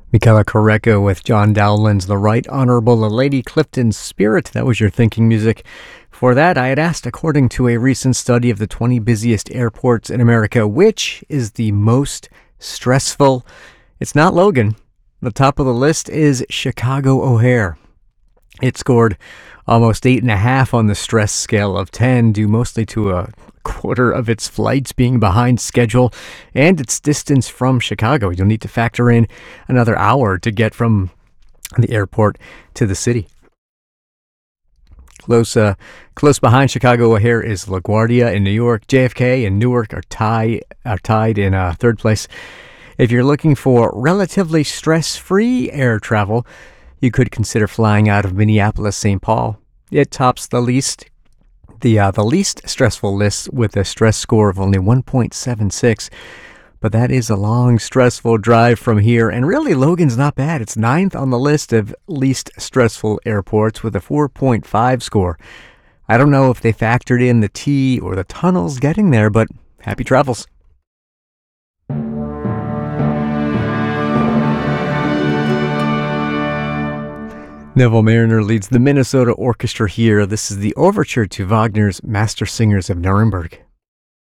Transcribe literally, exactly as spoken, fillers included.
Michaela Correco with John Dowland's The Right Honorable Lady Clifton's Spirit. That was your thinking music. For that, I had asked, according to a recent study of the twenty busiest airports in America, which is the most stressful? It's not Logan. The top of the list is Chicago O'Hare. It scored almost eight and a half on the stress scale of ten, due mostly to a quarter of its flights being behind schedule and its distance from Chicago. You'll need to factor in another hour to get from the airport to the city. Close, uh, close behind Chicago O'Hare is LaGuardia in New York. J F K and Newark are, tie, are tied in uh, third place. If you're looking for relatively stress-free air travel, you could consider flying out of Minneapolis-Saint Paul. It tops the least the uh, the least stressful list with a stress score of only one point seven six. But that is a long, stressful drive from here. And really, Logan's not bad. It's ninth on the list of least stressful airports with a four point five score. I don't know if they factored in the T or the tunnels getting there, but happy travels. Neville Mariner leads the Minnesota Orchestra here. This is the overture to Wagner's Master Singers of Nuremberg.